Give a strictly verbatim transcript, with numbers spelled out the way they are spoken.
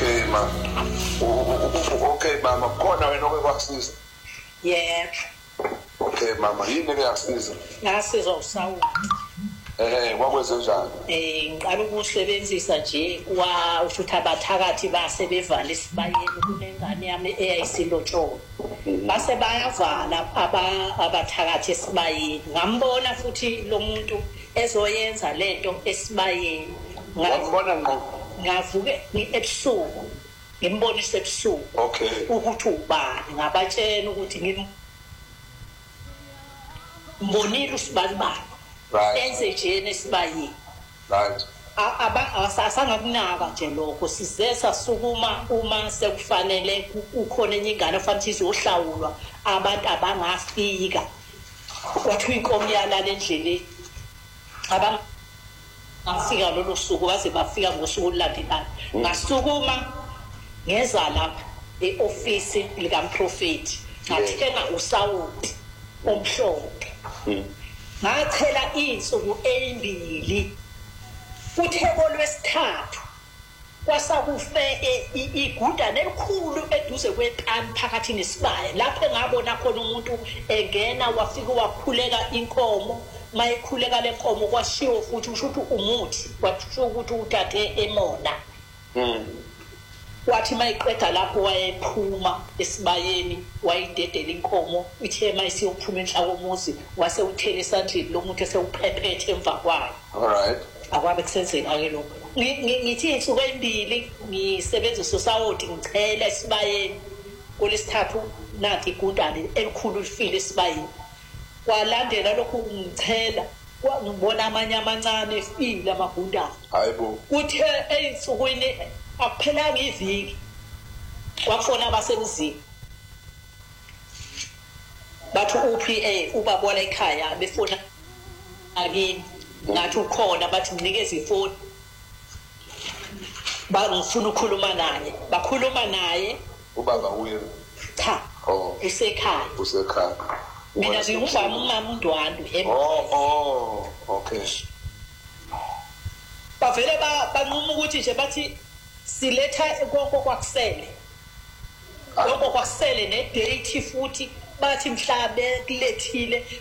Okay ma. Okay mama, khona wena okwakusiza? Yebo. Okay mama, yini ke yasiza? Ngasizwa uSawule. Eh, kwakwenze njani? Eh, ngiqala ukusebenzisa nje kwa ufuthi abathakathi base bevala isibayeni kunengane yami eyayisilotsholo. Base bayavala aba abathakathi esibayeni. Ngambona futhi lo muntu ezoyenza lento esibayeni. Ngambona ngqo. Ngavuke ebusuku. Ngimbonise ebusuku. Okay. Ukuthi ubani ngabatshela ukuthi ngim mbonile usibalibani. Right. Enze nje nesibayini. Right. Aba asasanga kunaka nje lokho size sasukuma uma sekufanele ukhona enye ingane fanele izohlawulwa abantu abangafika kwathi inkomo yalala endleleni abang afika lolu suku baze bafika ngosuku olulandelayo ngasukuma ngeza lapha eoffice lika mprofeti ngathenga uSawuti omhlophe ngathela insuku ezimbili utheko lwesithathu kwasakufe iguda nelikhulu eduze kwepani phakathi nesibaya lapho engabona khona umuntu engena wafika wakhuleka inkomo mayikhuleka lenkomo kwashiwo futhi usho ukuthi umuthi kwasho ukuthi uthathe emona mhm wathi mayiqeda lapho wayephuma esibayeni wayidedela inkomo ithe mayisiyophuma enhla komuzi wase uthele esandleni lo muntu esewuphephethe emva kwayo. All right. Akwabe kusenzeka ke lokho ngithi insuku ezimbili ngisebenzisa uSawuti ngichela esibayeni kulesithathu nathi igundane elikhulu lifile esibayeni kwalandela lokho ngichela ngibona amanye amancane efile amagundane hayibo kuthe eyinsukwini akuphelanga iviki kwafona abasemzini bathu uPA ubabona ekhaya befuna akini ngathi ukhona bathi mnikeze ifoni bangifuna ukukhuluma naye bakhuluma naye ubaba uye cha oh usekhaya usekhaya mina ngingumama umama uNdwandu oh oh okay bavele banquma ukuthi nje bathi siletha konke kwakusele konke kwakusele ne date futhi bathi mhlabe kulethile